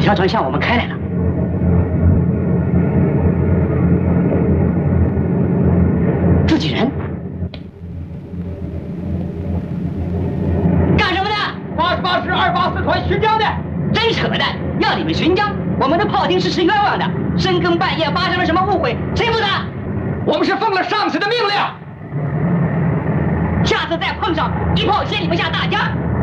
条船向我们开来了。自己人？干什么的 ？88师284团巡江的。 真扯淡！要你们巡江，我们的炮艇是吃冤枉的。深更半夜发生了什么误会，谁负责？ 我们是奉了上司的命令。 下次再碰上，一炮先你们下大家。